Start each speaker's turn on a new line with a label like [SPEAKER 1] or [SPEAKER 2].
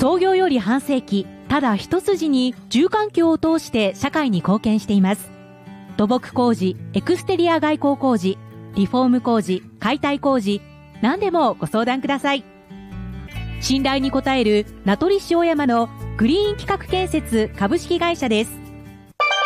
[SPEAKER 1] 創業より半世紀、ただ一筋に住環境を通して社会に貢献しています。土木工事、エクステリア外構工事、リフォーム工事、解体工事、何でもご相談ください。信頼に応える名取市小山のグリーン企画建設株式会社です。